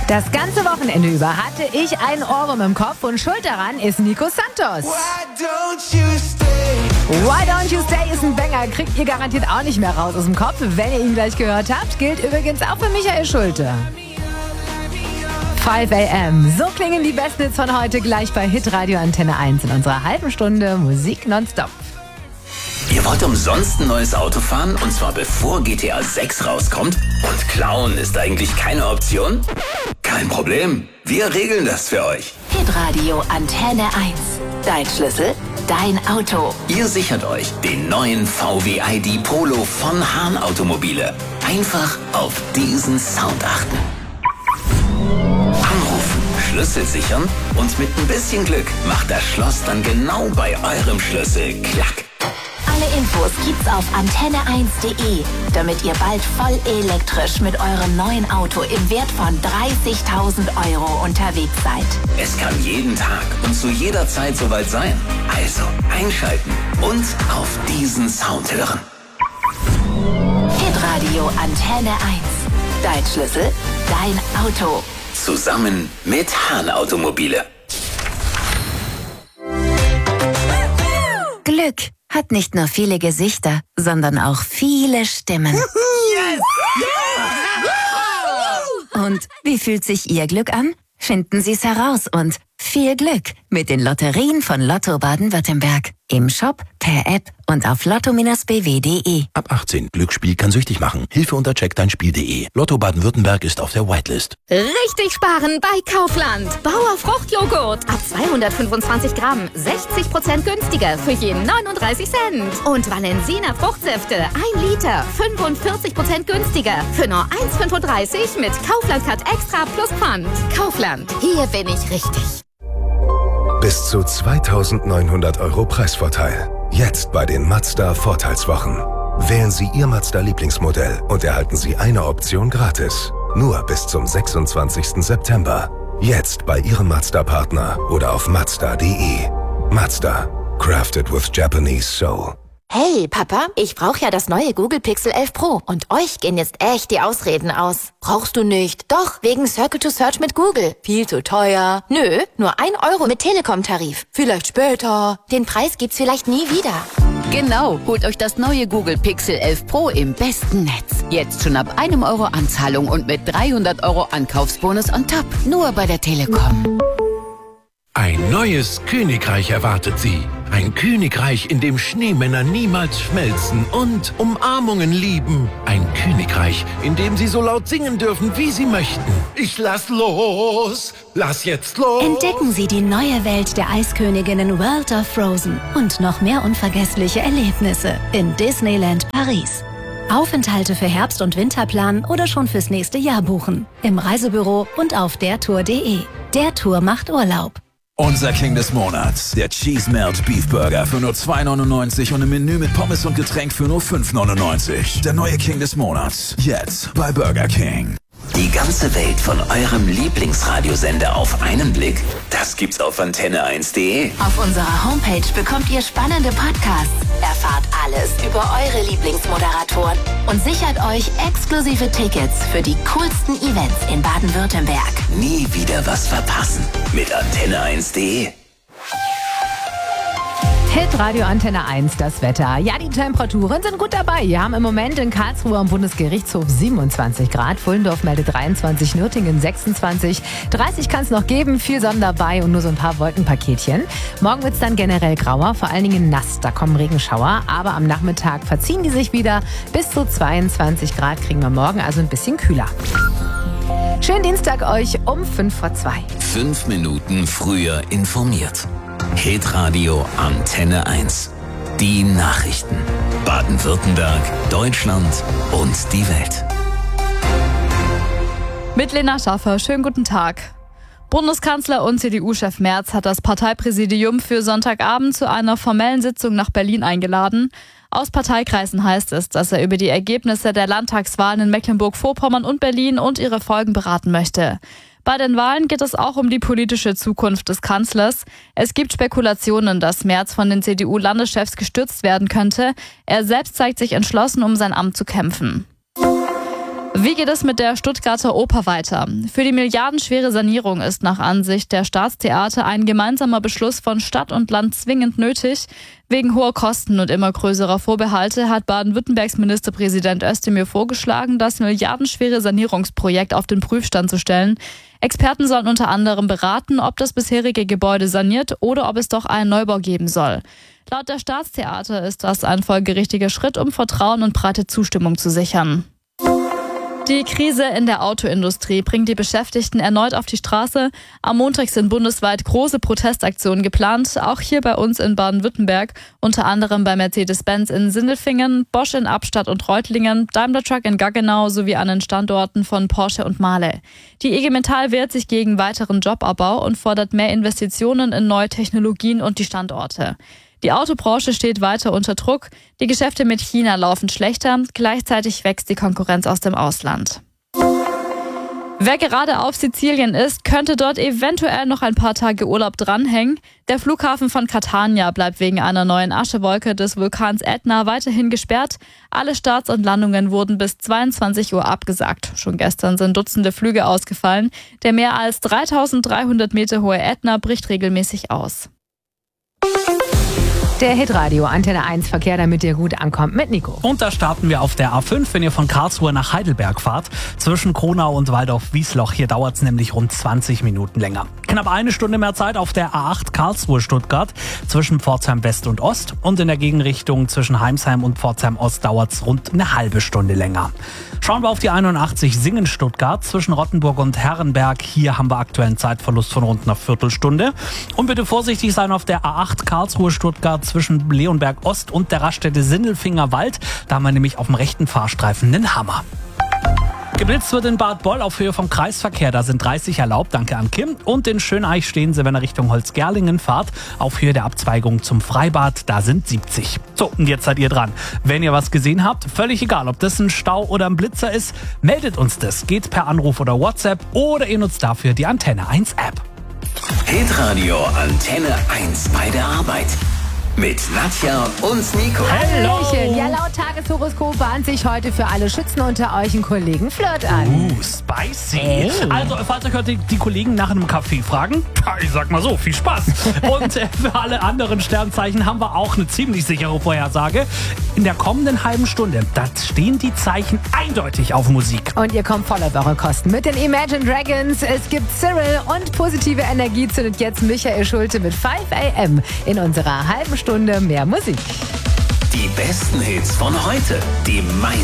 Das ganze Wochenende über hatte ich einen Ohrwurm im Kopf und schuld daran ist Nico Santos. Why Don't You Stay ist ein Banger, kriegt ihr garantiert auch nicht mehr raus aus dem Kopf, wenn ihr ihn gleich gehört habt. Gilt übrigens auch für Michael Schulte. 5 AM. So klingen die besten Hits von heute gleich bei Hitradio Antenne 1 in unserer halben Stunde Musik nonstop. Ihr wollt umsonst ein neues Auto fahren und zwar bevor GTA 6 rauskommt? Und klauen ist eigentlich keine Option? Kein Problem, wir regeln das für euch. Hitradio Antenne 1. Dein Schlüssel, dein Auto. Ihr sichert euch den neuen VW ID Polo von Hahn Automobile. Einfach auf diesen Sound achten. Anrufen, Schlüssel sichern und mit ein bisschen Glück macht das Schloss dann genau bei eurem Schlüssel klack. Alle Infos gibt's auf antenne1.de, damit ihr bald voll elektrisch mit eurem neuen Auto im Wert von 30.000 € unterwegs seid. Es kann jeden Tag und zu jeder Zeit soweit sein. Also einschalten und auf diesen Sound hören. Hitradio Antenne 1. Dein Schlüssel, dein Auto. Zusammen mit Hahn Automobile. Glück hat nicht nur viele Gesichter, sondern auch viele Stimmen. Yes! Und wie fühlt sich Ihr Glück an? Finden Sie es heraus und viel Glück mit den Lotterien von Lotto Baden-Württemberg. Im Shop, per App und auf lotto-bw.de. Ab 18. Glücksspiel kann süchtig machen. Hilfe unter checkdeinspiel.de. Lotto Baden-Württemberg ist auf der Whitelist. Richtig sparen bei Kaufland. Bauer Fruchtjoghurt. Ab 225 Gramm. 60% günstiger für jeden 39 Cent. Und Valensina Fruchtsäfte. 1 Liter. 45% günstiger. Für nur 1,35 mit Kaufland Card Extra plus Pfand. Kaufland. Hier bin ich richtig. Bis zu 2.900 € Preisvorteil. Jetzt bei den Mazda Vorteilswochen. Wählen Sie Ihr Mazda-Lieblingsmodell und erhalten Sie eine Option gratis. Nur bis zum 26. September. Jetzt bei Ihrem Mazda-Partner oder auf Mazda.de. Mazda. Crafted with Japanese soul. Hey, Papa, ich brauche ja das neue Google Pixel 11 Pro. Und euch gehen jetzt echt die Ausreden aus. Brauchst du nicht? Doch, wegen Circle to Search mit Google. Viel zu teuer. Nö, nur 1 € mit Telekom-Tarif. Vielleicht später. Den Preis gibt's vielleicht nie wieder. Genau, holt euch das neue Google Pixel 11 Pro im besten Netz. Jetzt schon ab 1 € Anzahlung und mit 300 € Ankaufsbonus on top. Nur bei der Telekom. Ein neues Königreich erwartet Sie. Ein Königreich, in dem Schneemänner niemals schmelzen und Umarmungen lieben. Ein Königreich, in dem Sie so laut singen dürfen, wie Sie möchten. Ich lass los! Lass jetzt los! Entdecken Sie die neue Welt der Eisköniginnen World of Frozen und noch mehr unvergessliche Erlebnisse in Disneyland Paris. Aufenthalte für Herbst- und Winter planen oder schon fürs nächste Jahr buchen. Im Reisebüro und auf dertour.de. Der Tour macht Urlaub. Unser King des Monats, der Cheese Melt Beef Burger für nur 2,99 und im Menü mit Pommes und Getränk für nur 5,99. Der neue King des Monats, jetzt bei Burger King. Die ganze Welt von eurem Lieblingsradiosender auf einen Blick, das gibt's auf antenne1.de. Auf unserer Homepage bekommt ihr spannende Podcasts, erfahrt alles über eure Lieblingsmoderatoren und sichert euch exklusive Tickets für die coolsten Events in Baden-Württemberg. Nie wieder was verpassen mit antenne1.de. Hitradio Antenne 1, das Wetter. Ja, die Temperaturen sind gut dabei. Wir haben im Moment in Karlsruhe am Bundesgerichtshof 27 Grad. Fullendorf meldet 23, Nürtingen 26. 30 kann es noch geben, viel Sonne dabei und nur so ein paar Wolkenpaketchen. Morgen wird es dann generell grauer, vor allen Dingen nass. Da kommen Regenschauer, aber am Nachmittag verziehen die sich wieder. Bis zu 22 Grad kriegen wir morgen, also ein bisschen kühler. Schönen Dienstag euch um 2:05. 5 Minuten früher informiert. Hitradio Antenne 1. Die Nachrichten. Baden-Württemberg, Deutschland und die Welt. Mit Lena Schaffer, schönen guten Tag. Bundeskanzler und CDU-Chef Merz hat das Parteipräsidium für Sonntagabend zu einer formellen Sitzung nach Berlin eingeladen. Aus Parteikreisen heißt es, dass er über die Ergebnisse der Landtagswahlen in Mecklenburg-Vorpommern und Berlin und ihre Folgen beraten möchte. Bei den Wahlen geht es auch um die politische Zukunft des Kanzlers. Es gibt Spekulationen, dass Merz von den CDU-Landeschefs gestürzt werden könnte. Er selbst zeigt sich entschlossen, um sein Amt zu kämpfen. Wie geht es mit der Stuttgarter Oper weiter? Für die milliardenschwere Sanierung ist nach Ansicht der Staatstheater ein gemeinsamer Beschluss von Stadt und Land zwingend nötig. Wegen hoher Kosten und immer größerer Vorbehalte hat Baden-Württembergs Ministerpräsident Özdemir vorgeschlagen, das milliardenschwere Sanierungsprojekt auf den Prüfstand zu stellen. Experten sollen unter anderem beraten, ob das bisherige Gebäude saniert oder ob es doch einen Neubau geben soll. Laut der Staatstheater ist das ein folgerichtiger Schritt, um Vertrauen und breite Zustimmung zu sichern. Die Krise in der Autoindustrie bringt die Beschäftigten erneut auf die Straße. Am Montag sind bundesweit große Protestaktionen geplant, auch hier bei uns in Baden-Württemberg, unter anderem bei Mercedes-Benz in Sindelfingen, Bosch in Abstadt und Reutlingen, Daimler Truck in Gaggenau sowie an den Standorten von Porsche und Mahle. Die IG Metall wehrt sich gegen weiteren Jobabbau und fordert mehr Investitionen in neue Technologien und die Standorte. Die Autobranche steht weiter unter Druck. Die Geschäfte mit China laufen schlechter. Gleichzeitig wächst die Konkurrenz aus dem Ausland. Wer gerade auf Sizilien ist, könnte dort eventuell noch ein paar Tage Urlaub dranhängen. Der Flughafen von Catania bleibt wegen einer neuen Aschewolke des Vulkans Ätna weiterhin gesperrt. Alle Starts und Landungen wurden bis 22 Uhr abgesagt. Schon gestern sind Dutzende Flüge ausgefallen. Der mehr als 3300 Meter hohe Ätna bricht regelmäßig aus. Der Hitradio Antenne 1 Verkehr, damit ihr gut ankommt mit Nico. Und da starten wir auf der A5, wenn ihr von Karlsruhe nach Heidelberg fahrt. Zwischen Kronau und Waldorf-Wiesloch. Hier dauert es nämlich rund 20 Minuten länger. Knapp eine Stunde mehr Zeit auf der A8 Karlsruhe-Stuttgart zwischen Pforzheim West und Ost. Und in der Gegenrichtung zwischen Heimsheim und Pforzheim Ost dauert es rund eine halbe Stunde länger. Schauen wir auf die 81 Singen-Stuttgart zwischen Rottenburg und Herrenberg. Hier haben wir aktuell einen Zeitverlust von rund einer Viertelstunde. Und bitte vorsichtig sein auf der A8 Karlsruhe-Stuttgart zwischen Leonberg Ost und der Raststätte Sindelfinger Wald. Da haben wir nämlich auf dem rechten Fahrstreifen einen Hammer. Geblitzt wird in Bad Boll auf Höhe vom Kreisverkehr. Da sind 30 erlaubt, danke an Kim. Und in Schöneich stehen Sie, wenn ihr Richtung Holzgerlingen fahrt, auf Höhe der Abzweigung zum Freibad. Da sind 70. So, und jetzt seid ihr dran. Wenn ihr was gesehen habt, völlig egal, ob das ein Stau oder ein Blitzer ist, meldet uns das. Geht per Anruf oder WhatsApp oder ihr nutzt dafür die Antenne 1 App. Hitradio Antenne 1 bei der Arbeit. Mit Nadja und Nico. Hallöchen. Ja, laut Tageshoroskop bahnt sich heute für alle Schützen unter euch ein Kollegen Flirt an. Spicy. Hey. Also, falls euch heute die Kollegen nach einem Kaffee fragen, ich sag mal so, viel Spaß. Und für alle anderen Sternzeichen haben wir auch eine ziemlich sichere Vorhersage. In der kommenden halben Stunde, da stehen die Zeichen eindeutig auf Musik. Und ihr kommt voll auf eure Kosten mit den Imagine Dragons. Es gibt Cyril und positive Energie zündet jetzt Michael Schulte mit 5 AM in unserer halben Stunde mehr Musik. Die besten Hits von heute, die meisten